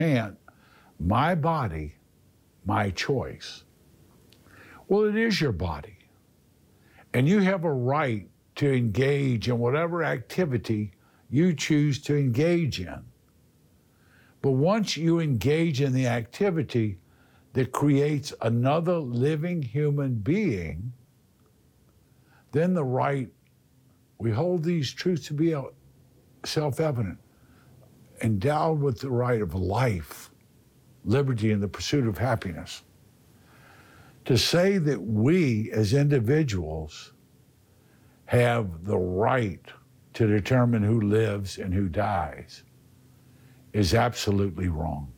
Can't. My body, my choice. Well, it is your body. And you have a right to engage in whatever activity you choose to engage in. But once you engage in the activity that creates another living human being, then the right, we hold these truths to be self-evident, endowed with the right of life, liberty, and the pursuit of happiness. To say that we as individuals have the right to determine who lives and who dies is absolutely wrong.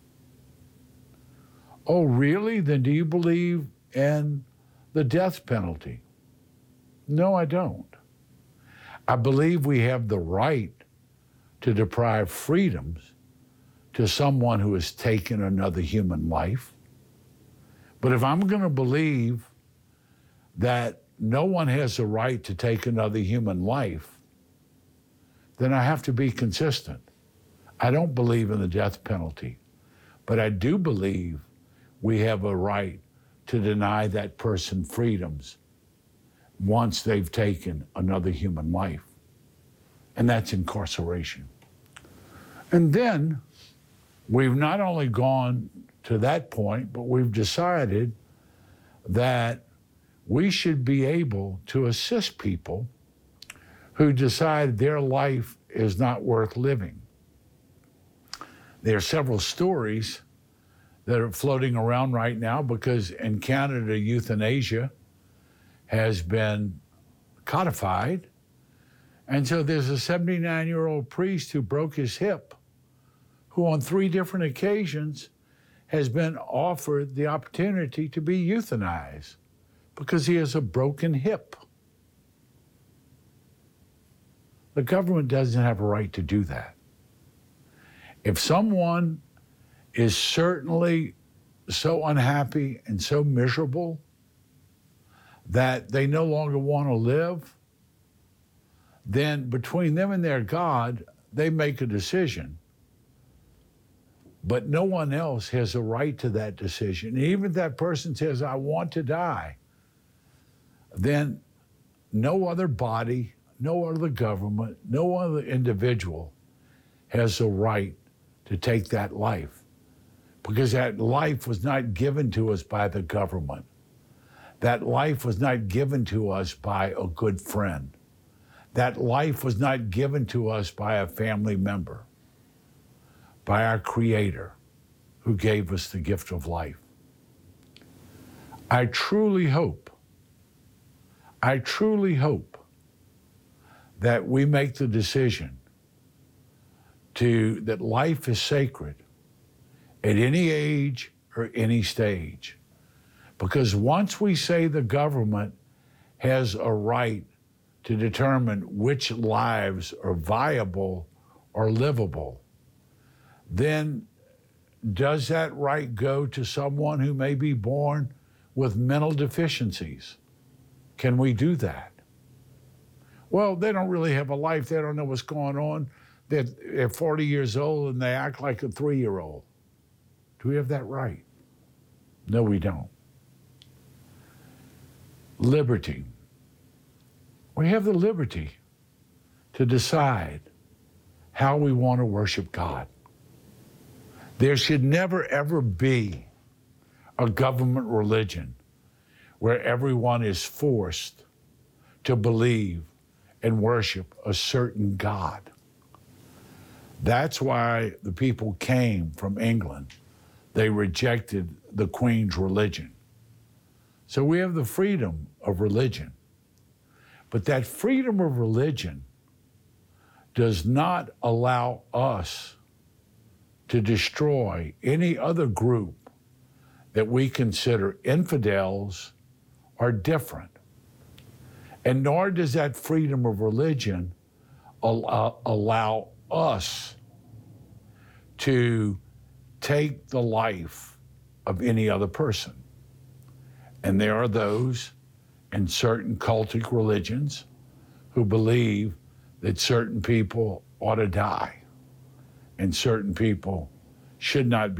Oh, really? Then do you believe in the death penalty? No, I don't. I believe we have the right to deprive freedoms to someone who has taken another human life. But if I'm going to believe that no one has the right to take another human life, then I have to be consistent. I don't believe in the death penalty, but I do believe we have a right to deny that person freedoms once they've taken another human life, and that's incarceration. And then we've not only gone to that point, but we've decided that we should be able to assist people who decide their life is not worth living. There are several stories that are floating around right now because in Canada, euthanasia has been codified. And so there's a 79-year-old priest who broke his hip, who on 3 different occasions has been offered the opportunity to be euthanized because he has a broken hip. The government doesn't have a right to do that. If someone is certainly so unhappy and so miserable that they no longer want to live, then between them and their God, they make a decision. But no one else has a right to that decision. And even if that person says, I want to die, then no other body, no other government, no other individual has a right to take that life, because that life was not given to us by the government. That life was not given to us by a good friend. That life was not given to us by a family member, by our Creator who gave us the gift of life. I truly hope that we make the decision that life is sacred at any age or any stage. Because once we say the government has a right to determine which lives are viable or livable, then does that right go to someone who may be born with mental deficiencies? Can we do that? Well, they don't really have a life. They don't know what's going on. They're 40 years old and they act like a 3-year-old. Do we have that right? No, we don't. Liberty. We have the liberty to decide how we want to worship God. There should never, ever be a government religion where everyone is forced to believe and worship a certain God. That's why the people came from England. They rejected the Queen's religion. So we have the freedom of religion. But that freedom of religion does not allow us to destroy any other group that we consider infidels or different. And nor does that freedom of religion allow us to take the life of any other person. And there are those in certain cultic religions who believe that certain people ought to die and certain people should not be